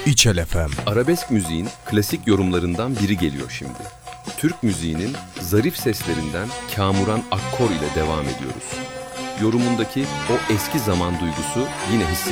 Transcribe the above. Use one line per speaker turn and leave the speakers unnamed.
İçel FM.
Arabesk müziğin klasik yorumlarından biri geliyor şimdi. Türk müziğinin zarif seslerinden kamuran akkor ile devam ediyoruz. Yorumundaki o eski zaman duygusu yine hissediliyor.